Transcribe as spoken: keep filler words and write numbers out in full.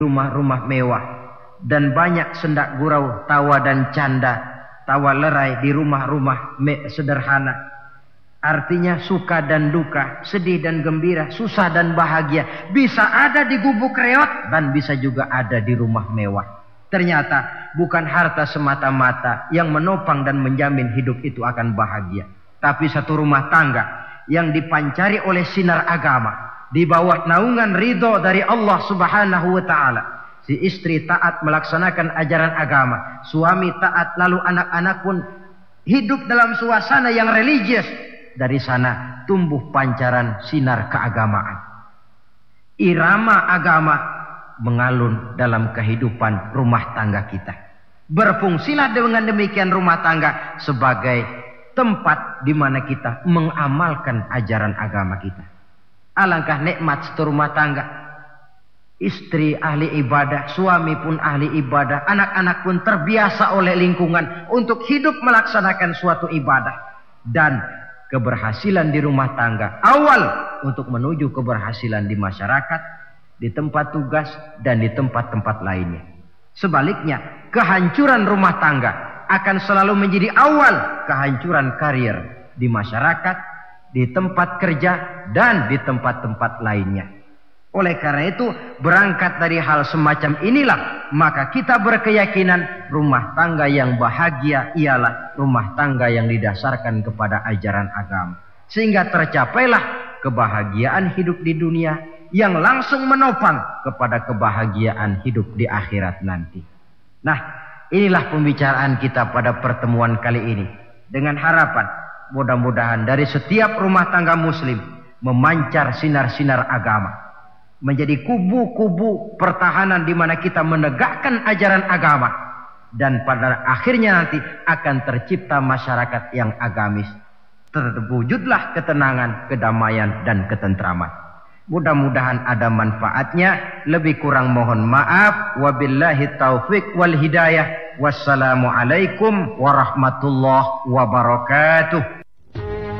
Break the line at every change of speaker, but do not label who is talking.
rumah-rumah mewah, dan banyak sendak gurau, tawa dan canda, tawa lerai di rumah-rumah sederhana. Artinya suka dan duka, sedih dan gembira, susah dan bahagia bisa ada di gubuk reot dan bisa juga ada di rumah mewah. Ternyata bukan harta semata-mata yang menopang dan menjamin hidup itu akan bahagia, tapi satu rumah tangga yang dipancari oleh sinar agama di bawah naungan ridho dari Allah Subhanahu wa taala. Si istri taat melaksanakan ajaran agama, suami taat, lalu anak-anak pun hidup dalam suasana yang religius. Dari sana tumbuh pancaran sinar keagamaan. Irama agama mengalun dalam kehidupan rumah tangga kita. Berfungsilah dengan demikian rumah tangga sebagai tempat di mana kita mengamalkan ajaran agama kita. Alangkah nikmat satu rumah tangga. Istri ahli ibadah, suami pun ahli ibadah, anak-anak pun terbiasa oleh lingkungan untuk hidup melaksanakan suatu ibadah. Dan keberhasilan di rumah tangga awal untuk menuju keberhasilan di masyarakat, di tempat tugas, dan di tempat-tempat lainnya. Sebaliknya, kehancuran rumah tangga akan selalu menjadi awal kehancuran karir di masyarakat, di tempat kerja, dan di tempat-tempat lainnya. Oleh karena itu, berangkat dari hal semacam inilah, maka kita berkeyakinan rumah tangga yang bahagia ialah rumah tangga yang didasarkan kepada ajaran agama. Sehingga tercapailah kebahagiaan hidup di dunia yang langsung menopang kepada kebahagiaan hidup di akhirat nanti. Nah, inilah pembicaraan kita pada pertemuan kali ini. Dengan harapan, mudah-mudahan dari setiap rumah tangga muslim memancar sinar-sinar agama, menjadi kubu-kubu pertahanan di mana kita menegakkan ajaran agama, dan pada akhirnya nanti akan tercipta masyarakat yang agamis. Terwujudlah ketenangan, kedamaian, dan ketentraman. Mudah-mudahan ada manfaatnya. Lebih kurang mohon maaf. Wabillahi taufik wal hidayah. Wassalamualaikum warahmatullahi wabarakatuh.